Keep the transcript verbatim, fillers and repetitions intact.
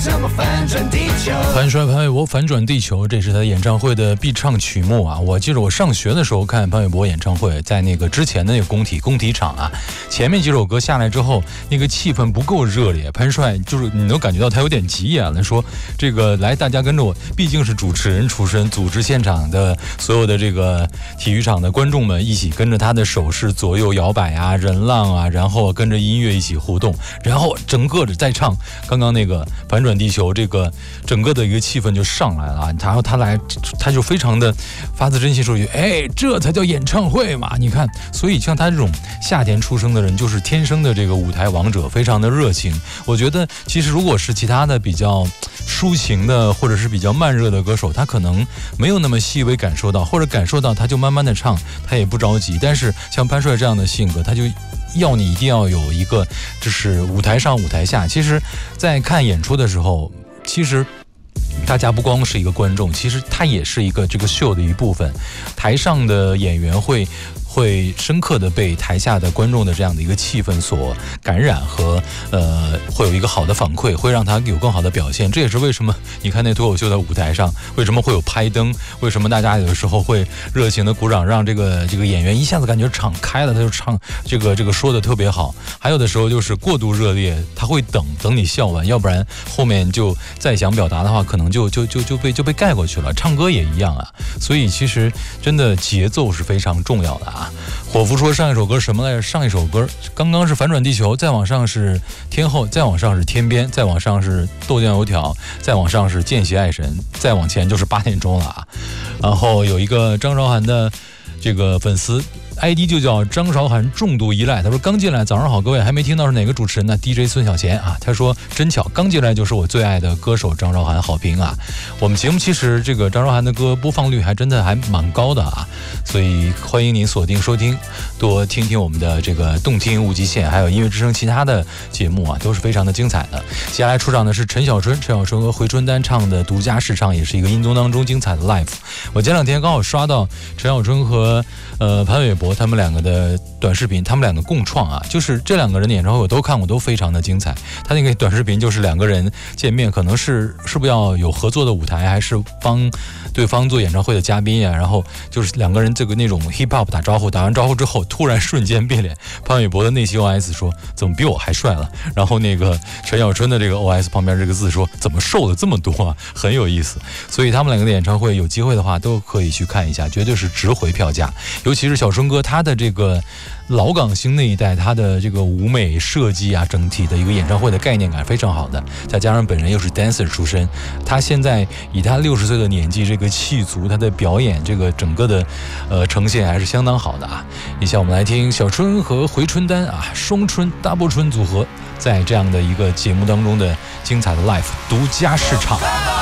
潘帅潘玮柏反转地球，这是他演唱会的必唱曲目啊！我记得我上学的时候看潘玮柏演唱会，在那个之前的那个工体工体场啊，前面几首歌下来之后，那个气氛不够热烈，潘帅就是你能感觉到他有点急眼了，说这个来大家跟着我，毕竟是主持人出身，组织现场的所有的这个体育场的观众们一起跟着他的手势左右摇摆啊、人浪啊，然后跟着音乐一起互动，然后整个的在唱刚刚那个反转地球，这个整个的一个气氛就上来了啊！然后他来，他就非常的发自真心说一句：“哎，这才叫演唱会嘛！”你看，所以像他这种夏天出生的人，就是天生的这个舞台王者，非常的热情。我觉得，其实如果是其他的比较抒情的，或者是比较慢热的歌手，他可能没有那么细微感受到，或者感受到他就慢慢的唱，他也不着急。但是像潘帅这样的性格，他就要你一定要有一个，就是舞台上舞台下。其实，在看演出的时候，其实大家不光是一个观众，其实他也是一个这个秀的一部分。台上的演员会会深刻的被台下的观众的这样的一个气氛所感染和呃，会有一个好的反馈，会让他有更好的表现。这也是为什么你看那脱口秀的舞台上，为什么会有拍灯，为什么大家有的时候会热情的鼓掌，让这个这个演员一下子感觉敞开了，他就唱这个这个说的特别好。还有的时候就是过度热烈，他会等等你笑完，要不然后面就再想表达的话，可能就就就就被就被盖过去了。唱歌也一样啊，所以其实真的节奏是非常重要的啊。伙夫说上一首歌什么来着？上一首歌刚刚是反转地球，再往上是天后，再往上是天边，再往上是豆浆油条，再往上是见习爱神，再往前就是八点钟了啊。然后有一个张韶涵的这个粉丝I D 就叫张韶涵重度依赖，他说刚进来，早上好各位，还没听到是哪个主持人呢 ？D J 孙小贤啊，他说真巧，刚进来就是我最爱的歌手张韶涵，好评啊！我们节目其实这个张韶涵的歌播放率还真的还蛮高的啊，所以欢迎您锁定收听，多听听我们的这个动听无极限，还有音乐之声其他的节目啊，都是非常的精彩的。接下来出场的是陈小春，陈小春和回春丹唱的独家试唱，也是一个音综当中精彩的 live。我前两天刚好刷到陈小春和呃潘玮柏他们两个的短视频，他们两个共创啊，就是这两个人的演唱会我都看过，都非常的精彩。他那个短视频就是两个人见面，可能是是不是要有合作的舞台，还是帮对方做演唱会的嘉宾呀、啊？然后就是两个人这个那种 hip hop 打招呼，打完招呼之后，突然瞬间变脸。潘玮柏的内心 O S 说：“怎么比我还帅了？”然后那个陈小春的这个 O S 旁边这个字说：“怎么瘦了这么多啊？”很有意思。所以他们两个的演唱会有机会的话都可以去看一下，绝对是值回票价。尤其是小春哥他的这个老港星那一代，他的这个舞美设计啊，整体的一个演唱会的概念感非常好的，再加上本人又是 dancer 出身，他现在以他六十岁的年纪，这个气足，他的表演这个整个的呃呈现还是相当好的啊。以下我们来听小春和回春丹啊，双春 double 春组合在这样的一个节目当中的精彩的 live 独家试唱。